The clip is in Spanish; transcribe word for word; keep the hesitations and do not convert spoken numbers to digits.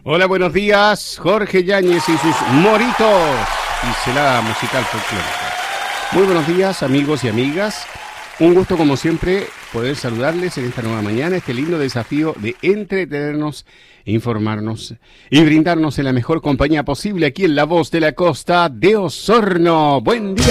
Hola, buenos días, Jorge Yáñez y sus moritos y celada musical folclórica. Muy buenos días, amigos y amigas. Un gusto, como siempre, poder saludarles en esta nueva mañana, este lindo desafío de entretenernos, informarnos y brindarnos en la mejor compañía posible aquí en La Voz de la Costa de Osorno. ¡Buen día!